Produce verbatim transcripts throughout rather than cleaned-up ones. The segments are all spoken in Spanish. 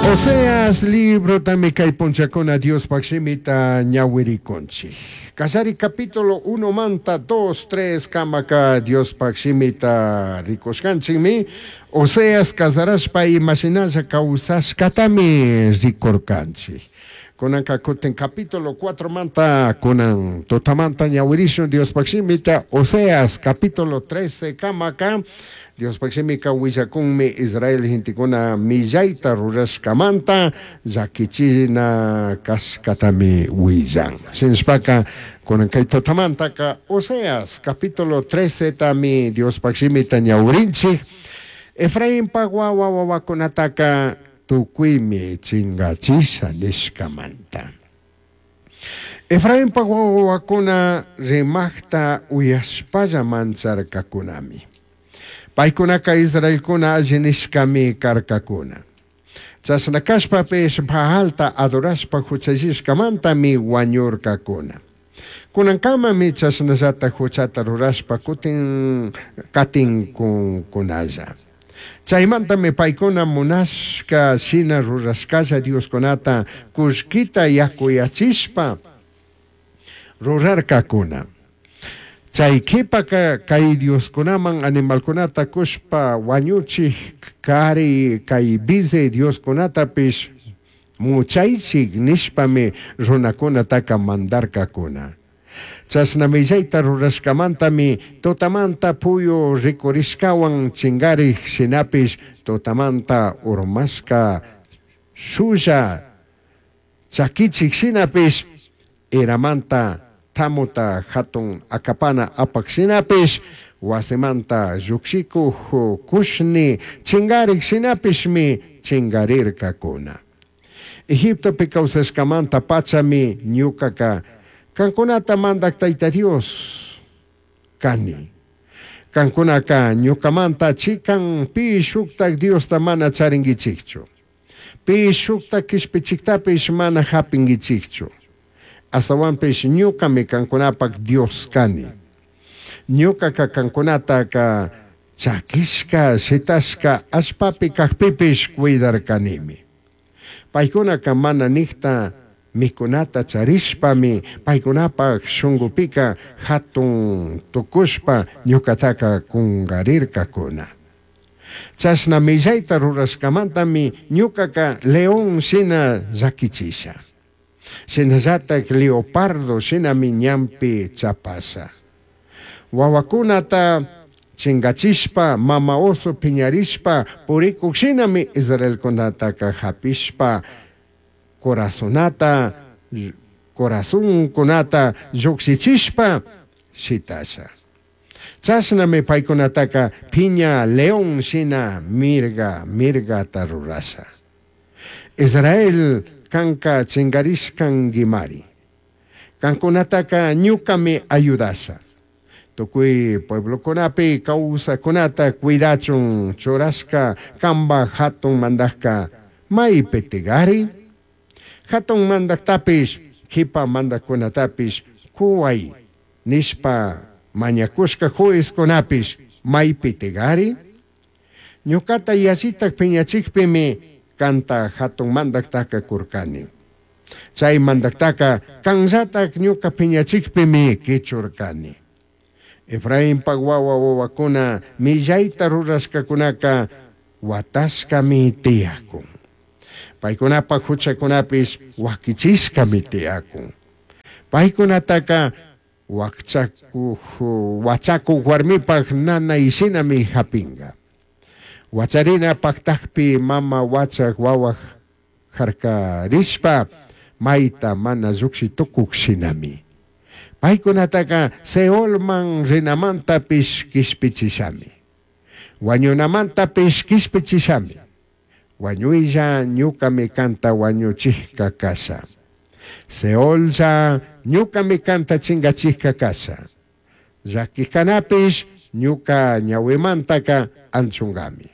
Oseas libro tamika y ponchacona Dios paximita ñawiriconchi. Casari capítulo uno manta dos tres kamaka Dios paximita ricoscanchimi. Oseas casaraspa y masinasa causas katami ricorcanchi. Conan cacoten capítulo cuatro manta conan totamanta ñawirishon Dios paximita. Oseas capítulo trece kamaka. Dios paximika willakunmi Israel hintikuna millaita rurashkamanta llakichina kashkatami willan. Sinspaka kunan kay totamantaka Oseas capítulo trece tami Dios paximita ñawrinchik Efraín pa wawa wawakunataka tukuimi chingachisha nishkamanta. Efraín pa wawakuna rimaqta uyashpalla mancharkakunami. Paikunaka Israel kuna ajinishkami karkakuna. Chasnakashpa pesh pahalta adorashpa huchajishkamanta mi wañurkakuna. Kunankama mi chasnazata huchata rurashpa kutin katin kunaya. Chaymanta mi paikuna munashka shina rurashkasha Dios kunata kushkita yakuyachishpa rurarkakuna. Chaykipa kay Dios kunaman animal kunata kushpa wañuchi kari kay bize Dios kunata pish muchaychik nishpami runakunataka mandarka kuna. Chasnamillaita rurashkamantami totamanta puyo rikurishkawan chingari sinapish totamanta urmaska suya chakichik sinapish iramanta tamuta hatun akapana apak sinapis wasemanta yuksiku kushni chingarik sinapishmi chingarir kakuna. Egipto pikausaskamanta pachami nyukaka kankunata mandak taita Dios kani. Kankunaka nyukamanta chikan pi shuktak Dios tamana charingichikchu. Pi shuktak kishpichiktapish mana hapingichikchu. Asawan pesh nyuka mi kankunapak Dios kani. Nyuka ka kankunata ka chakishka, sitashka, aspapi kakpipish cuidar kanimi. Paikuna ka mana nikta mikunata charishpami, paikunapak shungupika hatun tukushpa nyukataka kungarirka kuna. Chasna millaita rurashkamantami nyuka ka león sina zakichisha. Sinazatak leopardo sinami ñampi chapasa. Wawakunata chingachishpa, mama oso piñarishpa, purikuk sinami Israel kunataka hapishpa, corazonata, corazón kunata yuksichishpa, shitasa. Chasnami paikunataka piña león sina mirga, mirga tarurasa. Israel kanka chingarishkan gimari. Kankunataka nyukami ayudasa. Tukui pueblo kunapi causa kunata cuidachun chorasca kamba hatun mandaka mai petegari. Hatun mandak tapis kipa mandak kunatapis kuwai nispa manyakuska juez kunapis mai petegari. Nyukata yasitak peñachikpimi kanta hatun mandak taka kurkani. Chay mandak taka kanzatak nyuka piñachikpimi kichurkani. Efraín pagwawa wawakuna millaita rurashkakunaka wataska mi tiakun. Paikunapa huchakunapis wakichiska mi tiakun. Paikunataka wakchaku wachaku warmipak nana isina mi hapinga. Wacharina paktakpi mama wachak wawak harkarishpa maita mana zuksi tukuk sinami. Paikunataka seolman rinamanta pish kispichisami. Wanyunamanta pish kispichisami. Wanyuilla nyukami kanta wanyuchihka kasa. Seolza nyukami kanta chingachihka kasa. Zakikanapish nyuka nyawimantaka anchungami.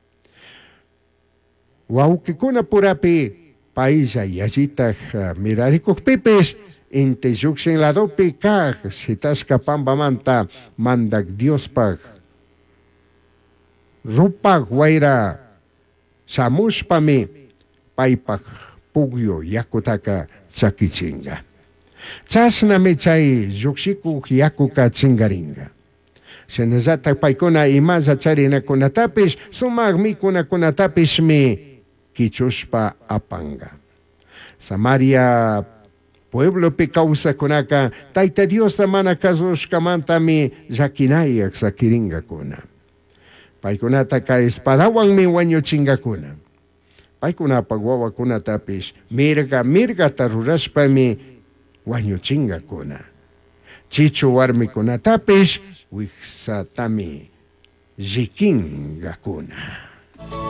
Waukikuna purapi paisa yajita mirarikuk pipis inte yuksin ladopi kag sitaska pambamanta mandak Dios pag rupak waira samuspami paypak pugyo yakutaka tsakichinga. Chasnami chay lluqsikuq yakuka chingaringa. Shinallatak paykuna imalla charinakunatapis sumaq mikunakunatapis mi kichushpa apanga. Samaria pueblopi kawsakunaka Tayta Diosta mana kasushkamantami llakinayak sakiringakuna. Paykunataka espadawanmi wañuchingakuna. Paykunapak wawakunatapis mirga mirgata rurashpami wañuchingakuna. Chichu warmikunatapis wiksatami llikingakuna.